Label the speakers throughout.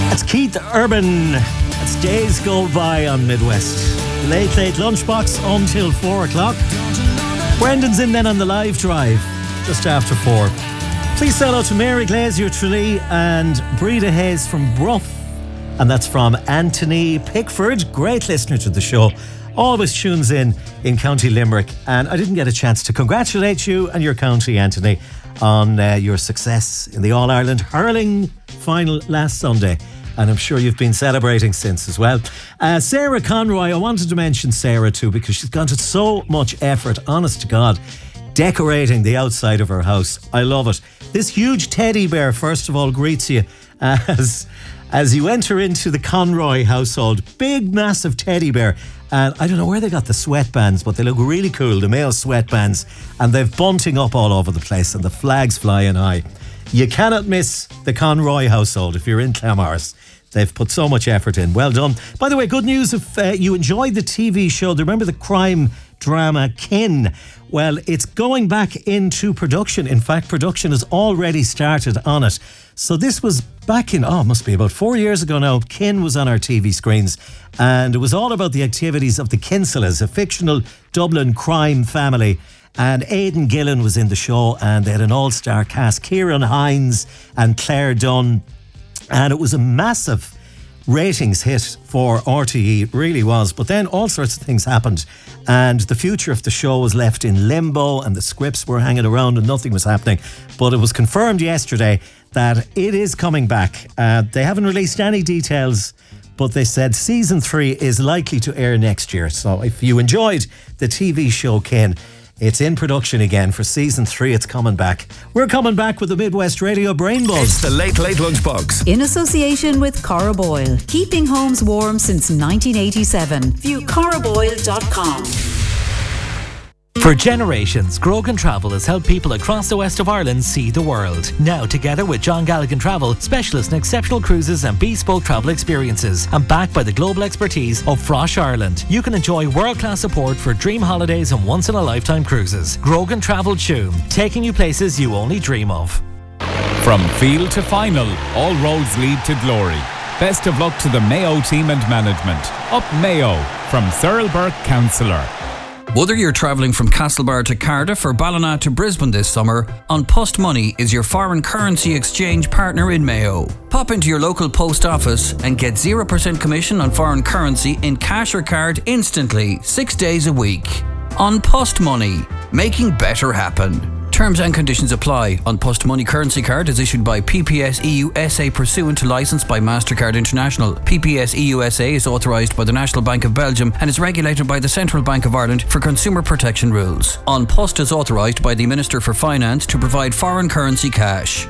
Speaker 1: That's Keith Urban. That's Days Go By on Midwest. Late lunchbox until 4 o'clock. Brendan's in then on the live drive just after 4. Please say hello to Mary Glazier Tralee and Breda Hayes from Bruff. And that's from Anthony Pickford, great listener to the show. Always tunes in County Limerick. And I didn't get a chance to congratulate you and your county, Anthony, on your success in the All-Ireland hurling final last Sunday. And I'm sure you've been celebrating since as well. Sarah Conroy, I wanted to mention Sarah too because she's gone to so much effort, honest to God, decorating the outside of her house. I love it. This huge teddy bear, first of all, greets you as you enter into the Conroy household. Big, massive teddy bear. And I don't know where they got the sweatbands, but they look really cool, the male sweatbands. And they've bunting up all over the place and the flags flying high. You cannot miss the Conroy household if you're in Clamars. They've put so much effort in. Well done. By the way, good news if you enjoyed the TV show. Do you remember the crime drama Kin? Well, it's going back into production. In fact, production has already started on it. So this was back in, must be about 4 years ago now. Kin was on our TV screens. And it was all about the activities of the Kinsellas, a fictional Dublin crime family. And Aidan Gillen was in the show and they had an all-star cast. Kieran Hines and Claire Dunn. And it was a massive ratings hit for RTE, it really was. But then all sorts of things happened and the future of the show was left in limbo and the scripts were hanging around and nothing was happening. But it was confirmed yesterday that it is coming back. They haven't released any details, but they said season 3 is likely to air next year. So if you enjoyed the TV show Ken, it's in production again for season 3. It's coming back. We're coming back with the Midwest Radio Brain Buzz.
Speaker 2: It's the Late Lunchbox.
Speaker 3: In association with Cora Boyle. Keeping homes warm since 1987. View coraboyle.com.
Speaker 4: For generations, Grogan Travel has helped people across the west of Ireland see the world. Now, together with John Galligan Travel, specialist in exceptional cruises and bespoke travel experiences, and backed by the global expertise of Frosh Ireland, you can enjoy world-class support for dream holidays and once-in-a-lifetime cruises. Grogan Travel Tuam, taking you places you only dream of.
Speaker 5: From field to final, all roads lead to glory. Best of luck to the Mayo team and management. Up Mayo, from Cyril Burke, Councillor.
Speaker 6: Whether you're travelling from Castlebar to Cardiff or Ballina to Brisbane this summer, An Post Money is your foreign currency exchange partner in Mayo. Pop into your local post office and get 0% commission on foreign currency in cash or card instantly, 6 days a week. An Post Money, making better happen. Terms and conditions apply. An Post Money currency card is issued by PPS EU SA pursuant to licence by MasterCard International. PPS EU SA is authorised by the National Bank of Belgium and is regulated by the Central Bank of Ireland for consumer protection rules. An Post is authorised by the Minister for Finance to provide foreign currency cash.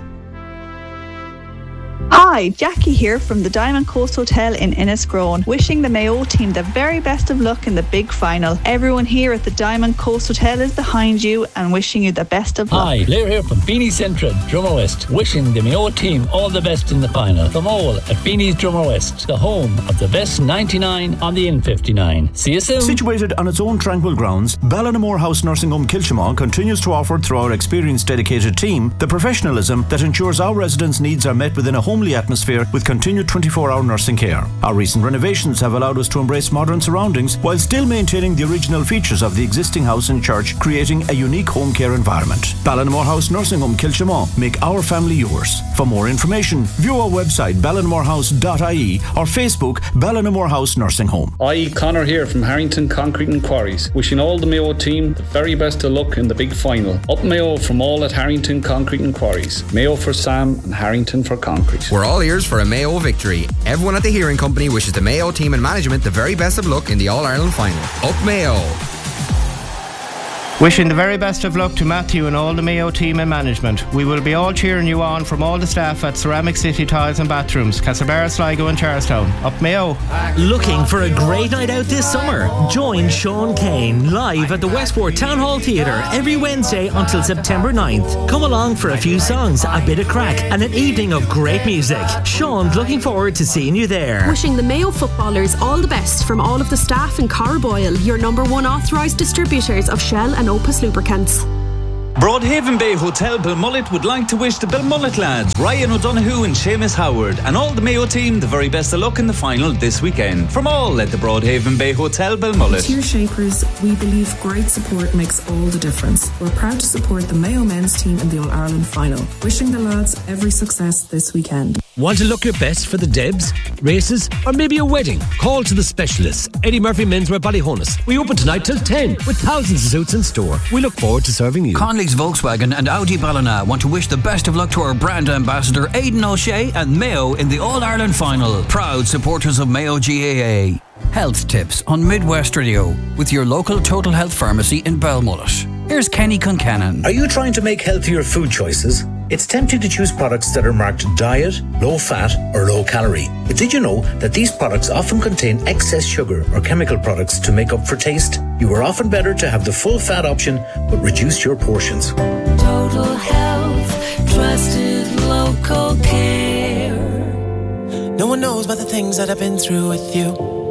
Speaker 7: Hi, Jackie here from the Diamond Coast Hotel in Innisgrown, wishing the Mayo team the very best of luck in the big final. Everyone here at the Diamond Coast Hotel is behind you and wishing you the best of luck.
Speaker 8: Hi, Blair here from Beanie Central, Drummer West, wishing the Mayo team all the best in the final. From all at Beanie's Drummer West, the home of the best 99 on the N59. See you soon.
Speaker 9: Situated on its own tranquil grounds, Ballinamore House Nursing Home Kilchimau continues to offer, through our experienced dedicated team, the professionalism that ensures our residents' needs are met within a homely atmosphere with continued 24-hour nursing care. Our recent renovations have allowed us to embrace modern surroundings while still maintaining the original features of the existing house and church, creating a unique home care environment. Ballinamore House Nursing Home Kilchimau. Make our family yours. For more information, view our website ballinamorehouse.ie or Facebook Ballinamore House Nursing Home.
Speaker 10: Hi, Connor here from Harrington Concrete and Quarries, wishing all the Mayo team the very best of luck in the big final. Up Mayo from all at Harrington Concrete and Quarries. Mayo for Sam and Harrington for Concrete.
Speaker 11: We're all ears for a Mayo victory. Everyone at the Hearing Company wishes the Mayo team and management the very best of luck in the All-Ireland final. Up Mayo!
Speaker 12: Wishing the very best of luck to Matthew and all the Mayo team and management. We will be all cheering you on from all the staff at Ceramic City Tiles and Bathrooms, Castlebar, Sligo and Charlestown. Up Mayo.
Speaker 4: Looking for a great night out this summer? Join Sean Kane live at the Westport Town Hall Theatre every Wednesday until September 9th. Come along for a few songs, a bit of crack and an evening of great music. Sean's looking forward to seeing you there.
Speaker 13: Wishing the Mayo footballers all the best from all of the staff in Cora Boyle, your #1 authorised distributors of Shell and Opus lubricants.
Speaker 2: Broadhaven Bay Hotel Belmullet would like to wish the Belmullet lads, Ryan O'Donoghue and Seamus Howard, and all the Mayo team the very best of luck in the final this weekend. From all at the Broadhaven Bay Hotel Belmullet.
Speaker 14: Tier Shapers, we believe great support makes all the difference. We're proud to support the Mayo men's team in the All-Ireland final. Wishing the lads every success this weekend.
Speaker 15: Want to look your best for the Debs, races, or maybe a wedding? Call to the specialists. Eddie Murphy Menswear Ballyhonus. We open tonight till 10 with thousands of suits in store. We look forward to serving you.
Speaker 6: Conley's Volkswagen and Audi Ballina want to wish the best of luck to our brand ambassador Aidan O'Shea and Mayo in the All-Ireland final. Proud supporters of Mayo GAA. Health tips on Midwest Radio with your local Total Health Pharmacy in Belmullet. Here's Kenny Concannon.
Speaker 16: Are you trying to make healthier food choices? It's tempting to choose products that are marked diet, low fat or low calorie. But did you know that these products often contain excess sugar or chemical products to make up for taste? You are often better to have the full fat option but reduce your portions.
Speaker 17: Total Health, trusted local care.
Speaker 18: No one knows about the things that I've been through with you.